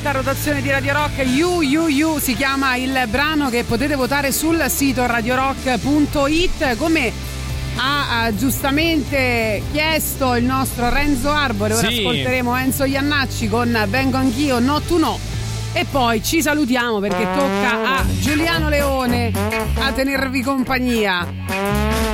diretta a rotazione di Radio Rock. You si chiama il brano che potete votare sul sito radiorock.it, come ha giustamente chiesto il nostro Renzo Arbore. Ora ascolteremo Enzo Iannacci con Vengo Anch'io, No to No, e poi ci salutiamo perché tocca a Giuliano Leone a tenervi compagnia.